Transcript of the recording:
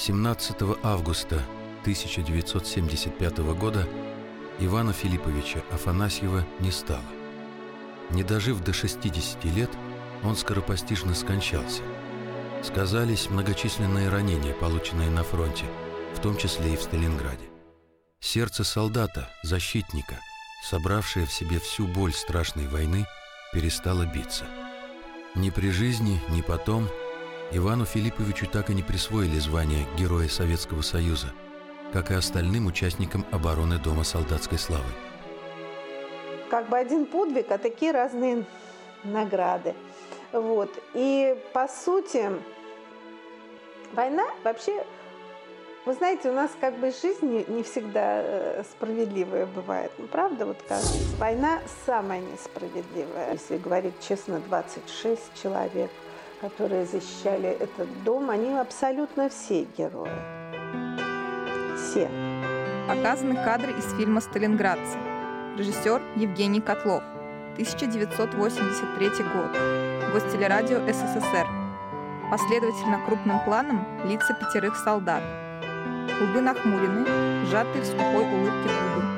17 августа 1975 года Ивана Филипповича Афанасьева не стало. Не дожив до 60 лет, он скоропостижно скончался. Сказались многочисленные ранения, полученные на фронте, в том числе и в Сталинграде. Сердце солдата, защитника, собравшее в себе всю боль страшной войны, перестало биться. Ни при жизни, ни потом Ивану Филипповичу так и не присвоили звание Героя Советского Союза, как и остальным участникам обороны Дома солдатской славы. Как бы один подвиг, а такие разные награды. Вот. И, по сути, война вообще, вы знаете, у нас как бы жизнь не всегда справедливая бывает. Ну, правда, вот как война самая несправедливая. Если говорить честно, 26 человек, которые защищали этот дом, они абсолютно все герои. Все. Показаны кадры из фильма «Сталинградцы». Режиссер Евгений Котлов. 1983 год. Гостелерадио СССР. Последовательно крупным планом лица 5 солдат. Лбы нахмурены, сжатые в скупой улыбке губы.